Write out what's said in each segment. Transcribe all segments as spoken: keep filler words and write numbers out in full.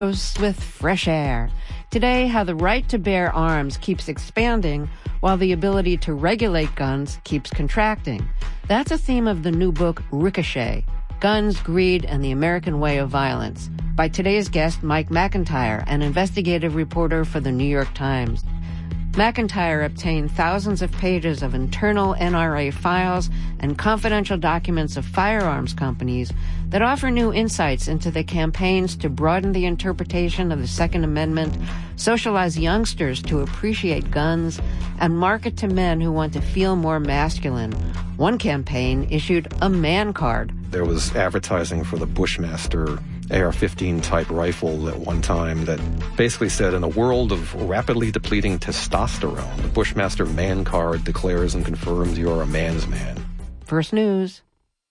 With fresh air. Today, how the right to bear arms keeps expanding while the ability to regulate guns keeps contracting. That's a theme of the new book, Ricochet, Guns, Greed, and the American Way of Violence, by today's guest, Mike McIntyre, an investigative reporter for the New York Times. McIntyre obtained thousands of pages of internal N R A files and confidential documents of firearms companies that offer new insights into the campaigns to broaden the interpretation of the Second Amendment, socialize youngsters to appreciate guns, and market to men who want to feel more masculine. One campaign issued a man card. There was advertising for the Bushmaster A R fifteen type rifle at one time that basically said, in a world of rapidly depleting testosterone, the Bushmaster man card declares and confirms you are a man's man. First News.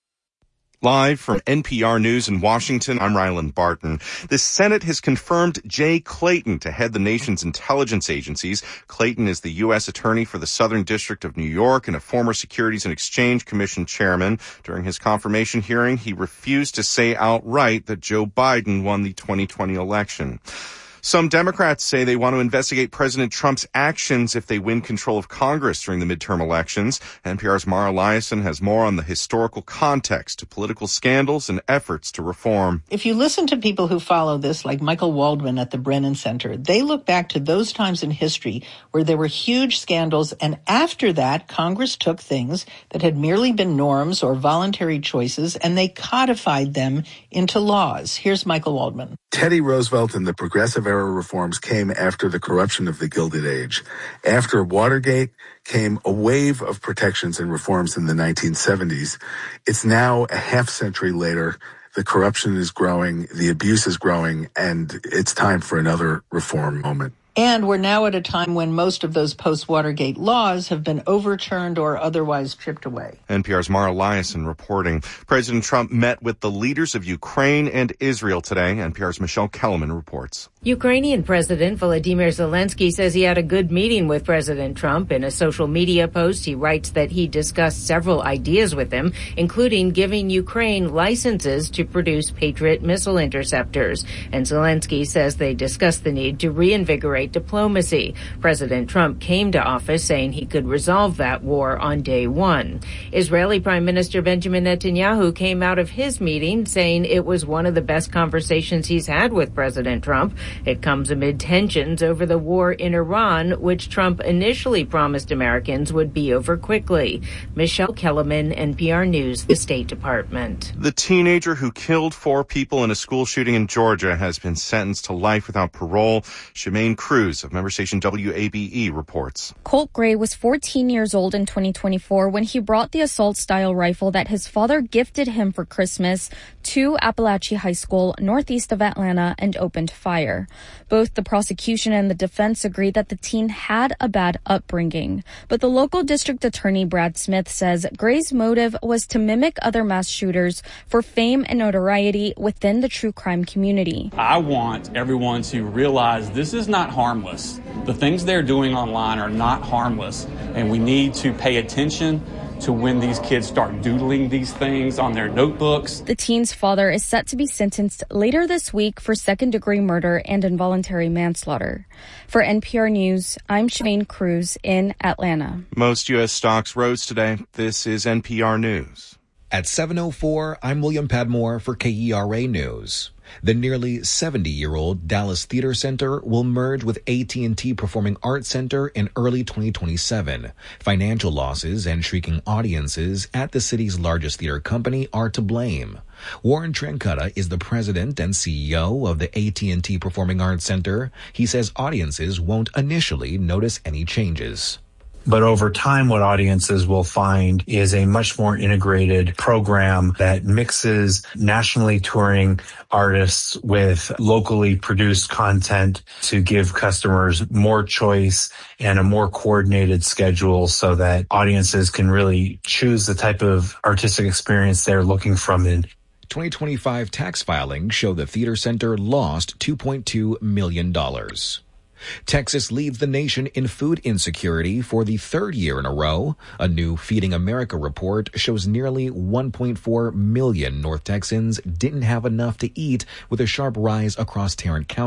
Live from N P R News in Washington, I'm Ryland Barton. The Senate has confirmed Jay Clayton to head the nation's intelligence agencies. Clayton is the U S attorney for the Southern District of New York and a former Securities and Exchange Commission chairman. During his confirmation hearing, he refused to say outright that Joe Biden won the twenty twenty election. Some Democrats say they want to investigate President Trump's actions if they win control of Congress during the midterm elections. N P R's Mara Liasson has more on the historical context to political scandals and efforts to reform. If you listen to people who follow this, like Michael Waldman at the Brennan Center, they look back to those times in history where there were huge scandals, and after that, Congress took things that had merely been norms or voluntary choices, and they codified them into laws. Here's Michael Waldman. Teddy Roosevelt and the Progressive Era reforms came after the corruption of the Gilded Age. After Watergate came a wave of protections and reforms in the nineteen seventies. It's now a half century later. The corruption is growing, the abuse is growing, and it's time for another reform moment. And we're now at a time when most of those post-Watergate laws have been overturned or otherwise chipped away. N P R's Mara Liasson reporting. President Trump met with the leaders of Ukraine and Israel today. N P R's Michelle Kellerman reports. Ukrainian President Volodymyr Zelensky says he had a good meeting with President Trump. In a social media post, he writes that he discussed several ideas with him, including giving Ukraine licenses to produce Patriot missile interceptors. And Zelensky says they discussed the need to reinvigorate diplomacy. President Trump came to office saying he could resolve that war on day one. Israeli Prime Minister Benjamin Netanyahu came out of his meeting saying it was one of the best conversations he's had with President Trump. It comes amid tensions over the war in Iran, which Trump initially promised Americans would be over quickly. Michelle Kellerman, N P R News, the State Department. The teenager who killed four people in a school shooting in Georgia has been sentenced to life without parole. Shemaine Cruz of member station W A B E reports. Colt Gray was fourteen years old in twenty twenty-four when he brought the assault-style rifle that his father gifted him for Christmas to Appalachia High School, northeast of Atlanta, and opened fire. Both the prosecution and the defense agreed that the teen had a bad upbringing. But the local district attorney, Brad Smith, says Gray's motive was to mimic other mass shooters for fame and notoriety within the true crime community. I want everyone to realize this is not harmless. The things they're doing online are not harmless, and we need to pay attention to when these kids start doodling these things on their notebooks. The teen's father is set to be sentenced later this week for second-degree murder and involuntary manslaughter. For N P R News, I'm Shemaine Cruz in Atlanta. Most U S stocks rose today. This is N P R News. At seven oh four, I'm William Padmore for K E R A News. The nearly seventy-year-old Dallas Theater Center will merge with A T and T Performing Arts Center in early twenty twenty-seven. Financial losses and shrinking audiences at the city's largest theater company are to blame. Warren Trancutta is the president and C E O of the A T and T Performing Arts Center. He says audiences won't initially notice any changes. But over time, what audiences will find is a much more integrated program that mixes nationally touring artists with locally produced content to give customers more choice and a more coordinated schedule so that audiences can really choose the type of artistic experience they're looking from it. twenty twenty-five tax filings show the theater center lost two point two million dollars. Texas leads the nation in food insecurity for the third year in a row. A new Feeding America report shows nearly one point four million North Texans didn't have enough to eat, with a sharp rise across Tarrant County.